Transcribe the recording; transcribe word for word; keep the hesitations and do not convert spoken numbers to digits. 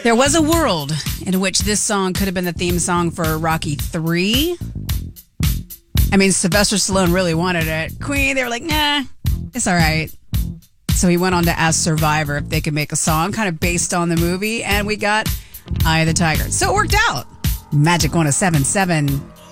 There was a world in which this song could have been the theme song for Rocky three. I mean, Sylvester Stallone really wanted it. Queen, they were like, nah, it's all right. So he went on to ask Survivor if they could make a song kind of based on the movie, and we got Eye of the Tiger. So it worked out. Magic one oh seven point seven